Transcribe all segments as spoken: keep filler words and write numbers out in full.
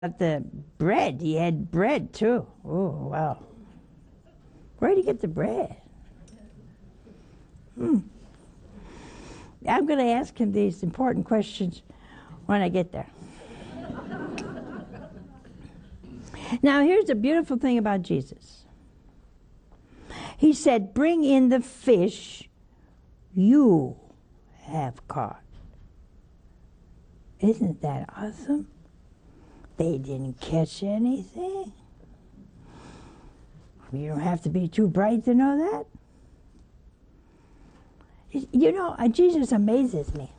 But the bread, he had bread too. Oh, wow. Where did he get the bread? Hmm. I'm going to ask him these important questions when I get there. Now, here's the beautiful thing about Jesus. He said, bring in the fish you have caught. Isn't that awesome? They didn't catch anything. You don't have to be too bright to know that. You know, Jesus amazes me.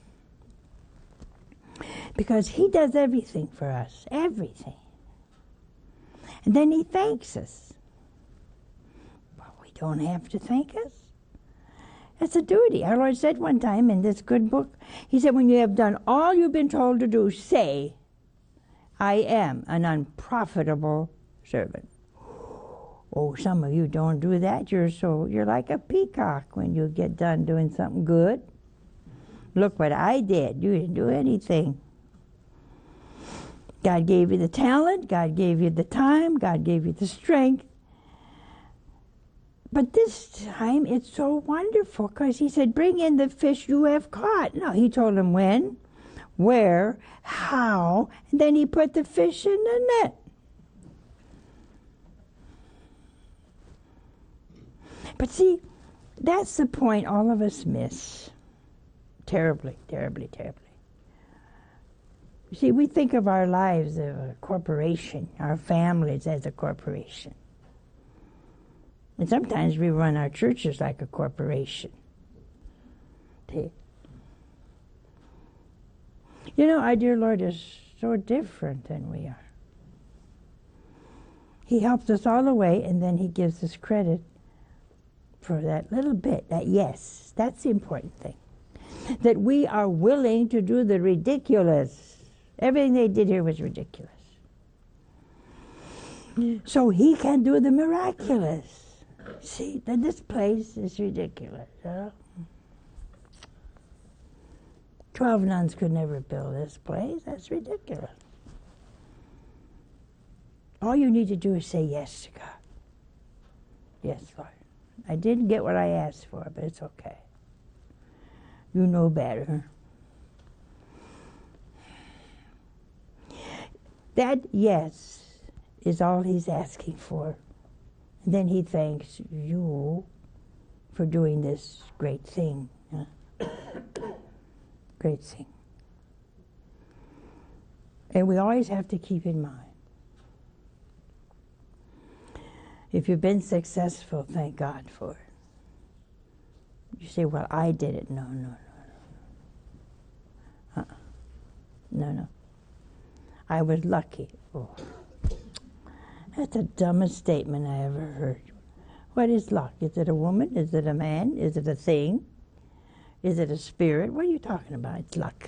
Because he does everything for us. Everything. And then he thanks us. But we don't have to thank us. It's a duty. Our Lord said one time in this good book, he said, when you have done all you've been told to do, say, I am an unprofitable servant. Oh, some of you don't do that. You're so you're like a peacock when you get done doing something good. Look what I did. You didn't do anything. God gave you the talent. God gave you the time. God gave you the strength. But this time it's so wonderful because he said, bring in the fish you have caught. No, he told them when, where, how, and then he put the fish in the net. But see, that's the point all of us miss. Terribly, terribly, terribly. You see, we think of our lives as a corporation, our families as a corporation. And sometimes we run our churches like a corporation. See? You know, our dear Lord is so different than we are. He helps us all the way, and then he gives us credit for that little bit, that yes, that's the important thing. That we are willing to do the ridiculous. Everything they did here was ridiculous. So he can do the miraculous. See, that this place is ridiculous. Huh? Twelve nuns could never build this place. That's ridiculous. All you need to do is say yes to God. Yes, Lord. I didn't get what I asked for, but it's okay. You know better. That yes is all he's asking for. And then he thanks you for doing this great thing. Huh? Great thing. And we always have to keep in mind, if you've been successful, thank God for it. You say, well, I did it. No, no, no, no. Uh-uh. No, no. I was lucky. Oh. That's the dumbest statement I ever heard. What is luck? Is it a woman? Is it a man? Is it a thing? Is it a spirit? What are you talking about? It's luck.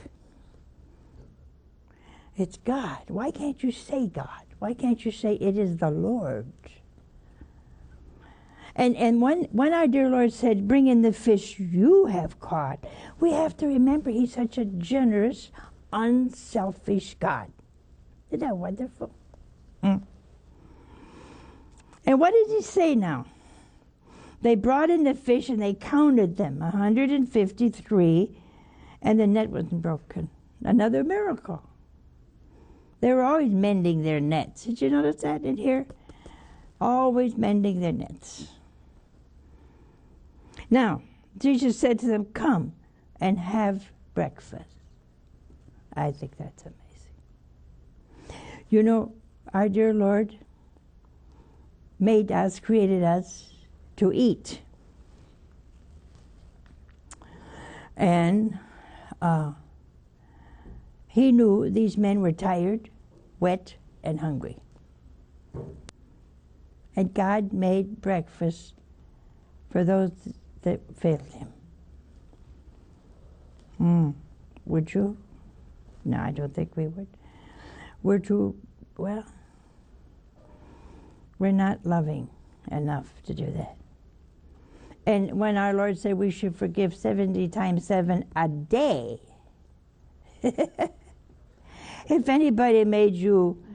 It's God. Why can't you say God? Why can't you say it is the Lord? And and when, when our dear Lord said, bring in the fish you have caught, we have to remember he's such a generous, unselfish God. Isn't that wonderful? Mm. And what did he say now? They brought in the fish and they counted them, one hundred fifty-three, and the net wasn't broken. Another miracle. They were always mending their nets. Did you notice that in here? Always mending their nets. Now, Jesus said to them, come and have breakfast. I think that's amazing. You know, our dear Lord made us, created us to eat. And uh, he knew these men were tired, wet, and hungry. And God made breakfast for those that failed him. Mm. Would you? No, I don't think we would. We're too, well, we're not loving enough to do that. And when our Lord said we should forgive seventy times seven a day, If anybody made you